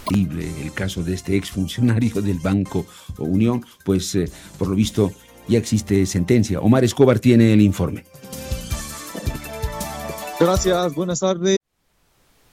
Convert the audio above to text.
El caso de este exfuncionario del Banco Unión, pues por lo visto ya existe sentencia. Omar Escobar tiene el informe. Gracias, buenas tardes.